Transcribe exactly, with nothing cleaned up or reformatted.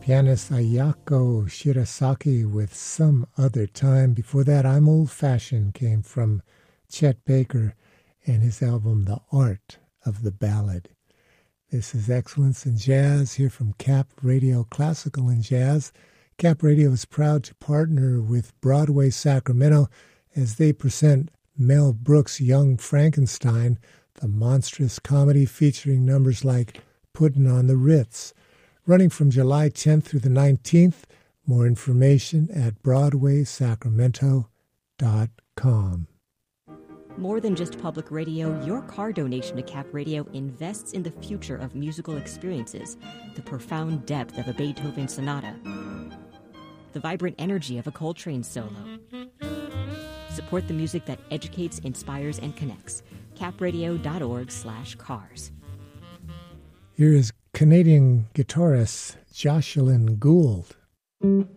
Pianist Ayako Shirasaki with Some Other Time. Before that, I'm Old Fashioned came from Chet Baker and his album The Art of the Ballad. This is Excellence in Jazz here from Cap Radio Classical and Jazz. Cap Radio is proud to partner with Broadway Sacramento as they present Mel Brooks' Young Frankenstein, the monstrous comedy featuring numbers like Puttin' on the Ritz. Running from July tenth through the nineteenth. More information at broadway sacramento dot com. More than just public radio, your car donation to Cap Radio invests in the future of musical experiences, the profound depth of a Beethoven sonata, the vibrant energy of a Coltrane solo. Support the music that educates, inspires, and connects. capradio.org slash cars. Here is Canadian guitarist Jocelyn Gould.